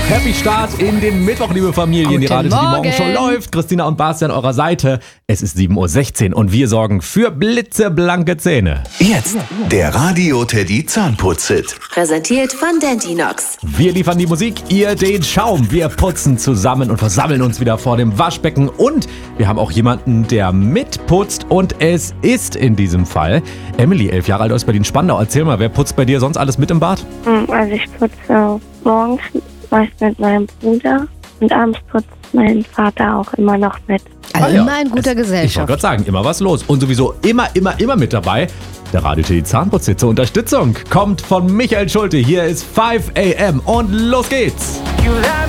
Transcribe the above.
Happy Start in den Mittwoch, liebe Familien. Die Radio City Morgenshow läuft. Christina und Basti an eurer Seite. Es ist 7.16 Uhr und wir sorgen für blitzeblanke Zähne. Jetzt der Radio Teddy Zahnputz-Hit. Präsentiert von Dentinox. Wir liefern die Musik, ihr den Schaum. Wir putzen zusammen und versammeln uns wieder vor dem Waschbecken. Und wir haben auch jemanden, der mitputzt. Und es ist in diesem Fall Emily, 11 Jahre alt aus Berlin-Spandau. Erzähl mal, wer putzt bei dir sonst alles mit im Bad? Also ich putze morgens meist mit meinem Bruder und abends putzt mein Vater auch immer noch mit. Also ja. immer in guter Ich wollte Gesellschaft. gerade sagen, immer was los. Und sowieso immer mit dabei. Der Radio Teddy Zahnputz-Hit zur Unterstützung kommt von Michael Schulte. Hier ist 5 AM und los geht's.